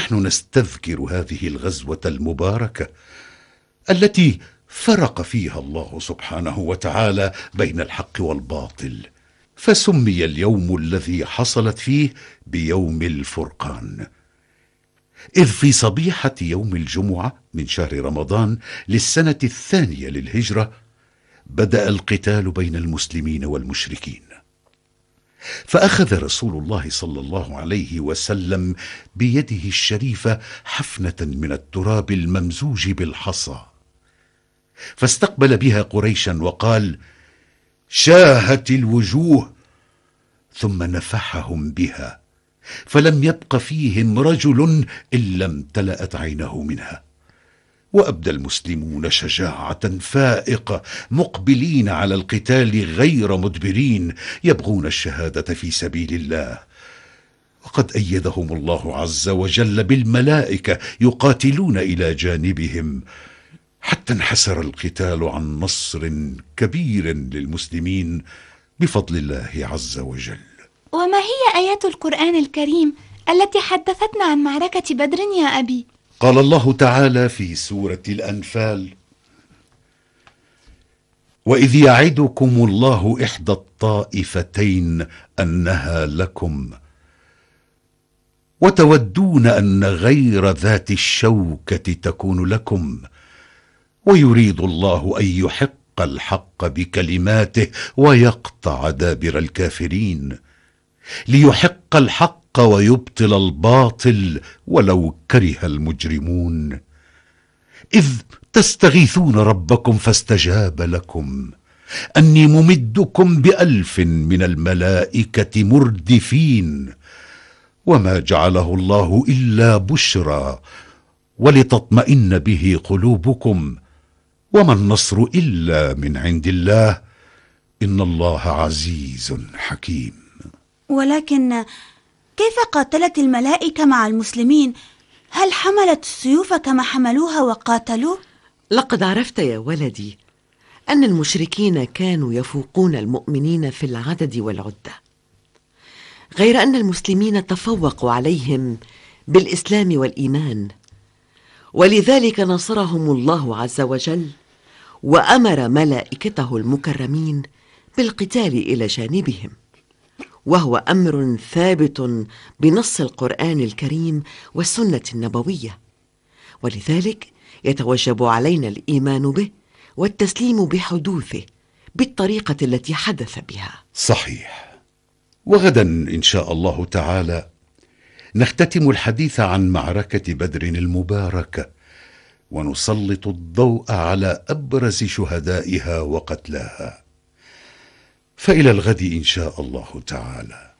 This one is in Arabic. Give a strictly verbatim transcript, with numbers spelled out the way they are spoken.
ونحن نستذكر هذه الغزوة المباركة التي فرق فيها الله سبحانه وتعالى بين الحق والباطل، فسمي اليوم الذي حصلت فيه بيوم الفرقان، إذ في صبيحة يوم الجمعة من شهر رمضان للسنة الثانية للهجرة بدأ القتال بين المسلمين والمشركين. فأخذ رسول الله صلى الله عليه وسلم بيده الشريفة حفنة من التراب الممزوج بالحصى، فاستقبل بها قريشا وقال: شاهت الوجوه، ثم نفحهم بها، فلم يبق فيهم رجل إلا امتلأت عينه منها. وأبدى المسلمون شجاعة فائقة، مقبلين على القتال غير مدبرين، يبغون الشهادة في سبيل الله. وقد أيدهم الله عز وجل بالملائكة يقاتلون إلى جانبهم، حتى انحسر القتال عن نصر كبير للمسلمين بفضل الله عز وجل. وما هي آيات القرآن الكريم التي حدثتنا عن معركة بدر يا أبي؟ قال الله تعالى في سورة الأنفال: وإذ يعدكم الله إحدى الطائفتين أنها لكم وتودون أن غير ذات الشوكة تكون لكم ويريد الله أن يحق الحق بكلماته ويقطع دابر الكافرين ليحق الحق ويبطل الباطل ولو كره المجرمون إذ تستغيثون ربكم فاستجاب لكم أني ممدكم بألف من الملائكة مردفين وما جعله الله إلا بشرى ولتطمئن به قلوبكم وما النصر إلا من عند الله إن الله عزيز حكيم. ولكن كيف قاتلت الملائكة مع المسلمين؟ هل حملت السيوف كما حملوها وقاتلوا؟ لقد عرفت يا ولدي أن المشركين كانوا يفوقون المؤمنين في العدد والعدة، غير أن المسلمين تفوقوا عليهم بالإسلام والإيمان، ولذلك نصرهم الله عز وجل وأمر ملائكته المكرمين بالقتال إلى جانبهم، وهو أمر ثابت بنص القرآن الكريم والسنة النبوية، ولذلك يتوجب علينا الإيمان به والتسليم بحدوثه بالطريقة التي حدث بها. صحيح. وغدا إن شاء الله تعالى نختتم الحديث عن معركة بدر المباركة ونسلط الضوء على أبرز شهدائها وقتلاها. فإلى الغد إن شاء الله تعالى.